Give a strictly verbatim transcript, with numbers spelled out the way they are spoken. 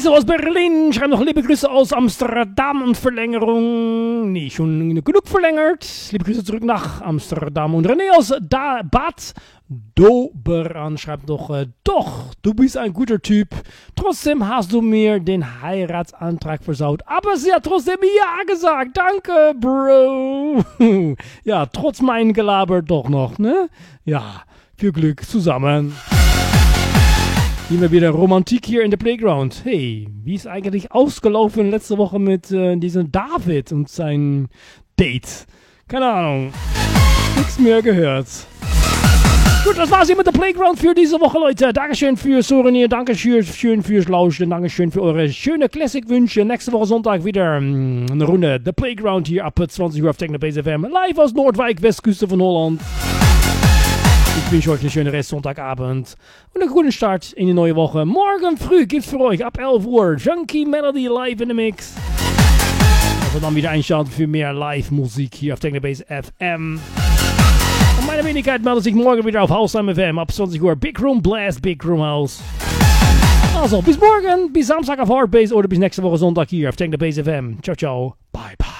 Liese aus Berlin schreibt noch liebe Grüße aus Amsterdam und Verlängerung. Nee, schon genug verlängert. Liebe Grüße zurück nach Amsterdam. Und René aus da Bad Doberan schreibt noch, äh, doch, du bist ein guter Typ. Trotzdem hast du mir den Heiratsantrag versaut. Aber sie hat trotzdem ja gesagt. Danke, Bro. Ja, trotz meinem Gelaber doch noch, ne? Ja, viel Glück zusammen. Immer wieder Romantik hier in der Playground. Hey, wie ist eigentlich ausgelaufen letzte Woche mit äh, diesem David und sein Date? Keine Ahnung. Nichts mehr gehört. Gut, das war's hier mit der Playground für diese Woche, Leute. Dankeschön fürs Souvenir, Dankeschön fürs Lauschen, Dankeschön für eure schöne Classic-Wünsche. Nächste Woche Sonntag wieder mh, eine Runde The Playground hier ab zwanzig Uhr auf Technobase F M. Live aus Noordwijk, Westküste von Holland. Ich wünsche euch einen schönen Rest Sonntagabend und einen guten Start in die neue Woche. Morgen früh gibt's für euch ab elf Uhr Junkie Melody live in the Mix. Also dann wieder einschalten für mehr Live-Musik hier auf Technobase F M. Und meine Wenigkeit meldet sich morgen wieder auf Hausheim F M ab zwanzig Uhr. Big Room Blast, Big Room House. Also bis morgen, bis Samstag auf Hardbase oder bis nächste Woche Sonntag hier auf Technobase F M. Ciao, ciao. Bye, bye.